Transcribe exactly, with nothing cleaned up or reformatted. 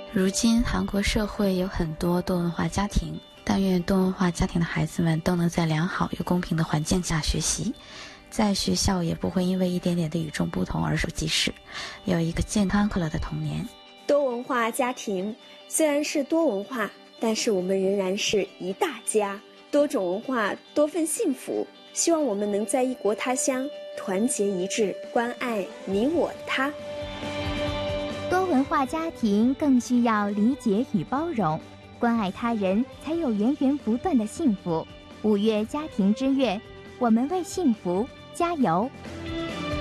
如今韩国社会有很多多文化家庭，但愿多文化家庭的孩子们都能在良好又公平的环境下学习，在学校也不会因为一点点的与众不同而受歧视，有一个健康快乐的童年。 多文化家庭虽然是多文化，但是我们仍然是一大家，多种文化，多份幸福。希望我们能在异国他乡团结一致，关爱你我他。 多文化家庭更需要理解与包容，关爱他人，才有源源不断的幸福。五月家庭之月，我们为幸福加油。